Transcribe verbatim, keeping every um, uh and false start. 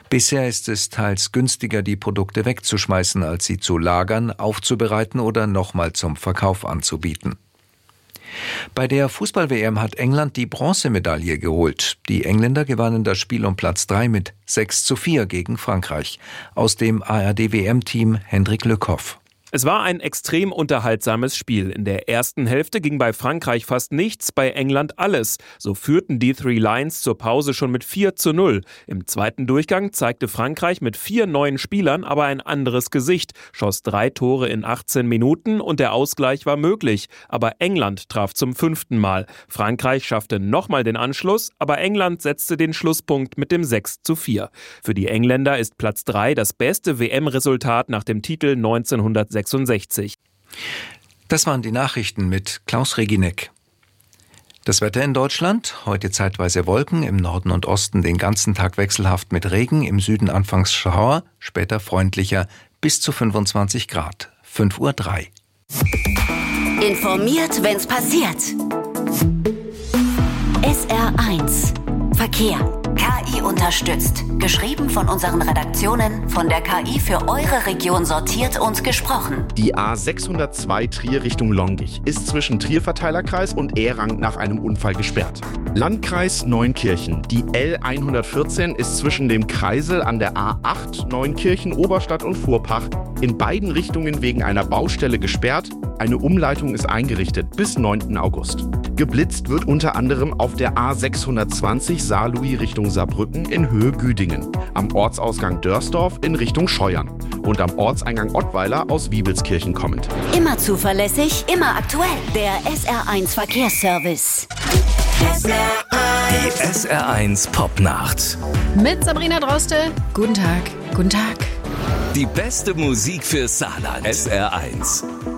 Bisher ist es teils günstiger, die Produkte wegzuschmeißen, als sie zu lagern, aufzubereiten oder nochmal zum Verkauf anzubieten. Bei der Fußball-W M hat England die Bronzemedaille geholt. Die Engländer gewannen das Spiel um Platz drei mit sechs zu vier gegen Frankreich. Aus dem A R D-W M-Team Hendrik Lückhoff. Es war ein extrem unterhaltsames Spiel. In der ersten Hälfte ging bei Frankreich fast nichts, bei England alles. So führten die Three Lions zur Pause schon mit vier zu null. Im zweiten Durchgang zeigte Frankreich mit vier neuen Spielern aber ein anderes Gesicht, schoss drei Tore in achtzehn Minuten und der Ausgleich war möglich. Aber England traf zum fünften Mal. Frankreich schaffte nochmal den Anschluss, aber England setzte den Schlusspunkt mit dem sechs zu vier. Für die Engländer ist Platz drei das beste W M-Resultat nach dem Titel neunzehnhundertsechsundsechzig. Das waren die Nachrichten mit Klaus Regineck. Das Wetter in Deutschland: Heute zeitweise Wolken, im Norden und Osten den ganzen Tag wechselhaft mit Regen, im Süden anfangs Schauer, später freundlicher, bis zu fünfundzwanzig Grad. fünf Uhr drei. Informiert, wenn's passiert. S R eins Verkehr. K I unterstützt. Geschrieben von unseren Redaktionen, von der K I für eure Region sortiert und gesprochen. Die A sechshundertzwei Trier Richtung Longich ist zwischen Trier-Verteilerkreis und Ehrang nach einem Unfall gesperrt. Landkreis Neunkirchen. Die L hundertvierzehn ist zwischen dem Kreisel an der A acht Neunkirchen, Oberstadt und Fuhrpach in beiden Richtungen wegen einer Baustelle gesperrt. Eine Umleitung ist eingerichtet bis neunten August. Geblitzt wird unter anderem auf der A sechshundertzwanzig Saarlouis Richtung Saarbrücken in Höhe Güdingen, am Ortsausgang Dörsdorf in Richtung Scheuern und am Ortseingang Ottweiler aus Wiebelskirchen kommend. Immer zuverlässig, immer aktuell. Der S R eins Verkehrsservice. Die S R eins Popnacht. Mit Sabrina Droste. Guten Tag, guten Tag. Die beste Musik für Saarland. S R eins.